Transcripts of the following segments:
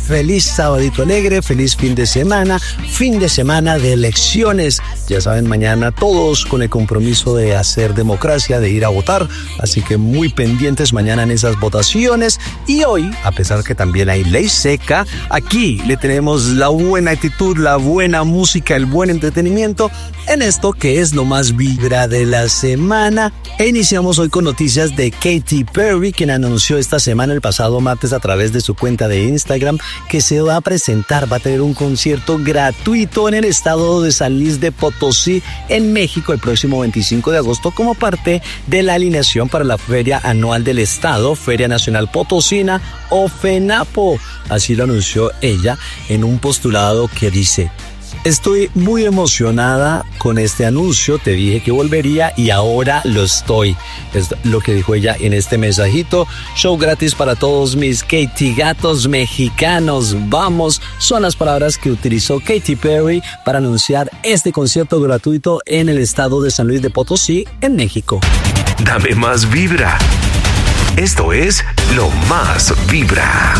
feliz sabadito alegre, feliz fin de semana de elecciones. Ya saben, mañana todos con el compromiso de hacer democracia, de ir a votar, así que muy pendientes mañana en esas votaciones. Y hoy, a pesar que también hay ley seca, aquí le tenemos la buena actitud, la buena música, el buen entretenimiento en esto que es lo más vibra de la semana. E iniciamos hoy con noticias de Katy Perry, quien anunció esta semana, el pasado martes, a través de su cuenta de Instagram, que se va a presentar, va a tener un concierto gratuito en el estado de San Luis de Potosí, en México, el próximo 25 de agosto, como parte de la alineación para la Feria Anual del Estado, Feria Nacional Potosina o FENAPO. Así lo anunció ella en un postulado que dice: estoy muy emocionada con este anuncio, te dije que volvería y ahora lo estoy. Es lo que dijo ella en este mensajito. Show gratis para todos mis Katy gatos mexicanos. Vamos, son las palabras que utilizó Katy Perry para anunciar este concierto gratuito en el estado de San Luis de Potosí, en México. Dame más vibra. Esto es Lo Más Vibra.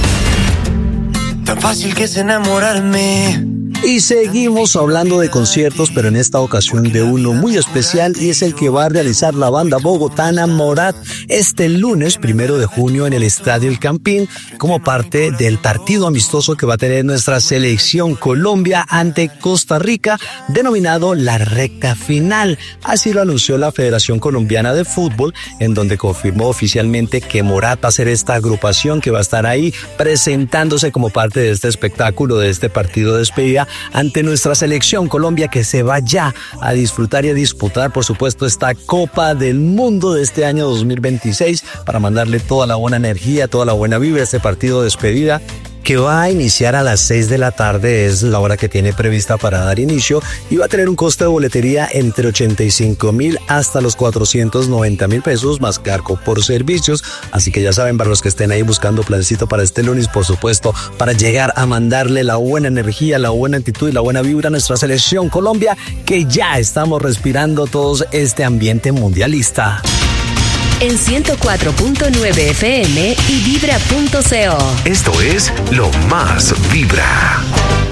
Tan fácil que es enamorarme. Y seguimos hablando de conciertos, pero en esta ocasión de uno muy especial, y es el que va a realizar la banda bogotana Morat este lunes 1 de junio en el Estadio El Campín, como parte del partido amistoso que va a tener nuestra selección Colombia ante Costa Rica, denominado la recta final. Así lo anunció la Federación Colombiana de Fútbol, en donde confirmó oficialmente que Morat va a ser esta agrupación que va a estar ahí presentándose como parte de este espectáculo, de este partido de despedida ante nuestra selección Colombia, que se va ya a disfrutar y a disputar, por supuesto, esta Copa del Mundo de este año 2026, para mandarle toda la buena energía, toda la buena vibra a este partido de despedida, que va a iniciar a las 6 de la tarde, es la hora que tiene prevista para dar inicio, y va a tener un costo de boletería entre 85,000 hasta los 490,000 pesos, más cargo por servicios. Así que ya saben, para los que estén ahí buscando plancito para este lunes, por supuesto, para llegar a mandarle la buena energía, la buena actitud y la buena vibra a nuestra selección Colombia, que ya estamos respirando todos este ambiente mundialista. En 104.9 FM y vibra.co. Esto es Lo Más Vibra.